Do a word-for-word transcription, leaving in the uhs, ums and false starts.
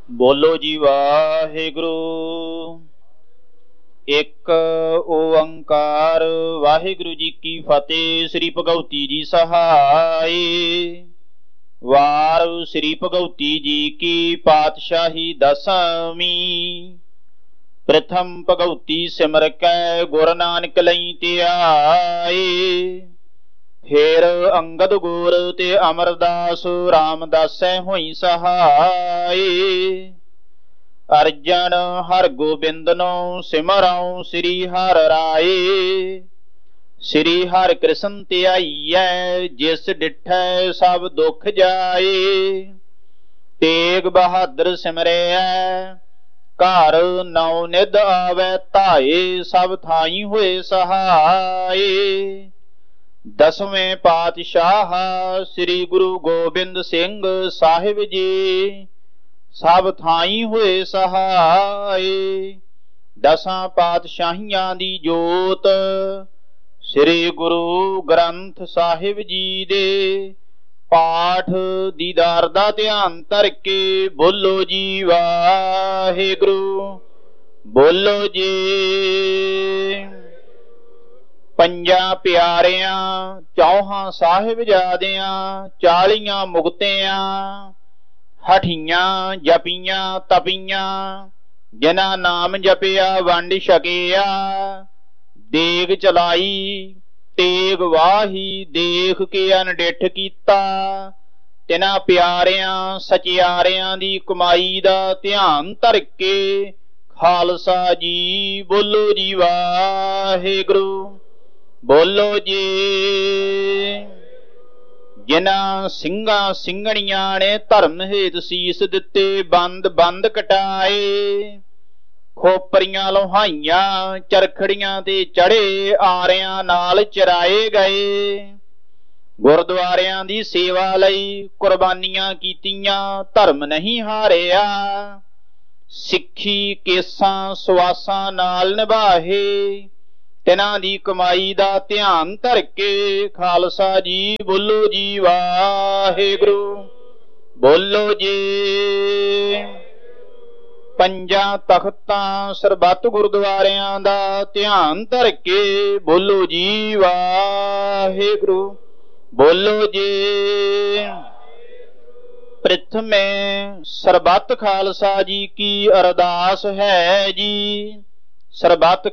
ਬੋਲੋ ਜੀ ਵਾਹਿਗੁਰੂ। ਇੱਕ ਓੰਕਾਰ ਵਾਹਿਗੁਰੂ ਜੀ ਕੀ ਫਤਿਹ। ਸ੍ਰੀ ਭਗਉਤੀ ਜੀ ਸਹਾਈ। ਵਾਰ ਸ੍ਰੀ ਭਗਉਤੀ ਜੀ ਕੀ ਪਾਤਸ਼ਾਹੀ ਦਸਵੀਂ। ਪ੍ਰਥਮ ਭਗਉਤੀ ਸਿਮਰ ਕੈ ਗੁਰ ਨਾਨਕ ਲਈ ਧਿਆਏ। ਫੇਰ ਅੰਗਦ ਗੁਰ ਤੇ ਅਮਰਦਾਸ ਰਾਮਦਾਸੈ ਹੋਈ ਸਹਾਈ। ਅਰਜਨ ਹਰ ਗੋਬਿੰਦ ਨੂੰ ਸਿਮਰਉ ਸ੍ਰੀ ਹਰਿ ਰਾਏ। ਸ੍ਰੀ ਹਰਿ ਕ੍ਰਿਸ਼ਨ ਧਿਆਈਐ ਜਿਸ ਡਿਠੈ ਸਭ ਦੁਖ ਜਾਏ। ਤੇਗ ਬਹਾਦਰ ਸਿਮਰਿਐ ਘਰ ਨੌ ਨਿਧ ਆਵੈ ਧਾਏ। ਸਭ ਥਾਈ ਹੋਏ ਸਹਾਏ। ਦਸਵੇਂ ਪਾਤਸ਼ਾਹ ਸ੍ਰੀ ਗੁਰੂ ਗੋਬਿੰਦ ਸਿੰਘ ਸਾਹਿਬ ਜੀ ਸਭ ਥਾਈ ਹੋਏ ਸਹਾਈ। ਦਸਾਂ ਪਾਤਸ਼ਾਹੀਆਂ ਦੀ ਜੋਤ ਸ੍ਰੀ ਗੁਰੂ ਗ੍ਰੰਥ ਸਾਹਿਬ ਜੀ ਦੇ ਪਾਠ ਦੀਦਾਰ ਦਾ ਧਿਆਨ ਧਰ ਕੇ ਬੋਲੋ ਜੀ ਵਾਹਿਗੁਰੂ। ਬੋਲੋ ਜੀ। ਪੰਜਾਂ ਪਿਆਰਿਆਂ ਚੌਹਾਂ ਸਾਹਿਬਜ਼ਾਦਿਆਂ ਚਾਲੀਆਂ ਮੁਕਤਿਆਂ ਹਠੀਆਂ ਜਪੀਆਂ ਤਪੀਆਂ ਜਿਨ੍ਹਾਂ ਨਾਮ ਜਪਿਆ ਵੰਡ ਛਕਿਆ। ਦੇਗ ਚਲਾਈ ਤੇਗ ਵਾਹੀ ਦੇਖ ਕੇ ਅਨਡਿੱਠ ਕੀਤਾ। ਤਿਨਾਂ ਪਿਆਰਿਆਂ ਸਚਿਆਰਿਆਂ ਦੀ ਕਮਾਈ ਦਾ ਧਿਆਨ ਧਰ ਕੇ ਖਾਲਸਾ ਜੀ ਬੋਲੋ ਜੀ ਵਾਹਿਗੁਰੂ। ਬੋਲੋ ਜੀ। ਜਿਨ੍ਹਾਂ ਸਿੰਘਾਂ ਸਿੰਘਣੀਆਂ ਨੇ ਧਰਮ ਹੇਤ ਸੀਸ ਦਿੱਤੇ ਬੰਦ ਬੰਦ ਕਟਾਏ। ਖੋਪਰੀਆਂ ਲੋਹਾਈਆਂ ਚਰਖੜੀਆਂ ਤੇ ਚੜੇ ਆਰਿਆਂ ਨਾਲ ਚਰਾਏ ਗਏ। ਗੁਰਦੁਆਰਿਆਂ ਦੀ ਸੇਵਾ ਲਈ ਕੁਰਬਾਨੀਆਂ ਕੀਤੀਆਂ ਧਰਮ ਨਹੀਂ ਹਾਰਿਆ। ਸਿੱਖੀ ਕੇਸਾਂ ਸਵਾਸਾਂ ਨਾਲ ਨਿਭਾਹੇ। ਤਿਨਾਂ ਦੀ ਕਮਾਈ ਦਾ ਧਿਆਨ ਧਰ ਕੇ ਖਾਲਸਾ ਜੀ ਬੋਲੋ ਜੀ ਵਾਹਿਗੁਰੂ। ਬੋਲੋ ਜੀ। ਪੰਜਾਂ ਤਖਤਾਂ ਸਰਬੱਤ ਗੁਰਦੁਆਰਿਆਂ ਦਾ ਧਿਆਨ ਧਰ ਕੇ ਬੋਲੋ ਜੀ ਵਾਹਿਗੁਰੂ। ਬੋਲੋ ਜੀ। ਪ੍ਰਥਮੇ ਸਰਬੱਤ ਖਾਲਸਾ ਜੀ ਕੀ ਅਰਦਾਸ ਹੈ ਜੀ। ਸਰਬੱਤ